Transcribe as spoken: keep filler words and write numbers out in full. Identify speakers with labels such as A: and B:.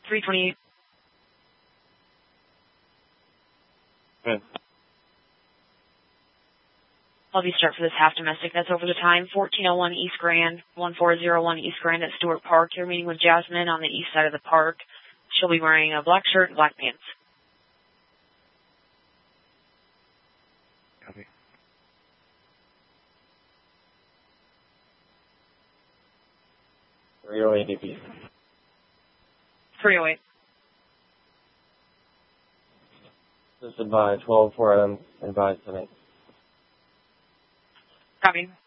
A: three twenty-eight.
B: Good.
A: Lobby start for this half domestic. That's over the time. fourteen oh one East Grand, one four zero one East Grand at Stewart Park. You're meeting with Jasmine on the east side of the park. She'll be wearing a black shirt and black pants.
B: Copy. three oh eight D P.
A: three oh eight.
B: Just advise twelve four M, advise tonight.
A: Copy.